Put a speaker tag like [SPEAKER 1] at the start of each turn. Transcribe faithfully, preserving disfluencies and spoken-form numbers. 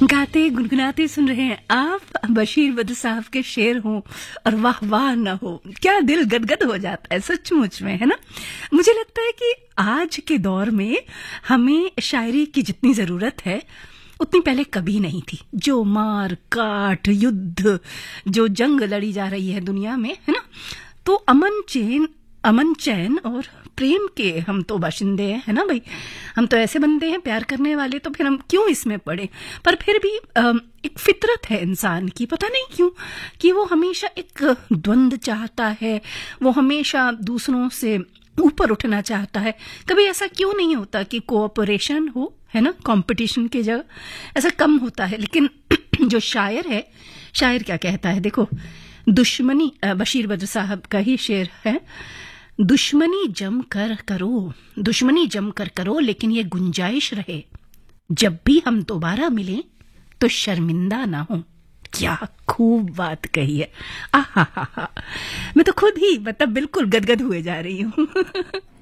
[SPEAKER 1] गाते गुनगुनाते सुन रहे हैं आप बशीर बद्र साहब के शेर हों और वाह वाह न हो, क्या दिल गदगद हो जाता है सचमुच में, है ना। मुझे लगता है कि आज के दौर में हमें शायरी की जितनी जरूरत है उतनी पहले कभी नहीं थी। जो मार काट युद्ध, जो जंग लड़ी जा रही है दुनिया में, है ना, तो अमन चैन अमन चैन और प्रेम के हम तो बाशिंदे हैं, है ना भाई। हम तो ऐसे बंदे हैं प्यार करने वाले, तो फिर हम क्यों इसमें पड़े। पर फिर भी एक फितरत है इंसान की, पता नहीं क्यों, कि वो हमेशा एक द्वंद चाहता है, वो हमेशा दूसरों से ऊपर उठना चाहता है। कभी ऐसा क्यों नहीं होता कि कोऑपरेशन हो, है ना, कंपटीशन की जगह ऐसा कम होता है। लेकिन जो शायर है, शायर क्या कहता है, देखो, दुश्मनी, बशीर बद्र साहब का ही शेर है, दुश्मनी जम कर करो, दुश्मनी जम कर करो, लेकिन ये गुंजाइश रहे जब भी हम दोबारा मिलें तो शर्मिंदा ना हो। क्या खूब बात कही है, आहा हा हा। मैं तो खुद ही मतलब बिल्कुल गदगद हुए जा रही हूँ।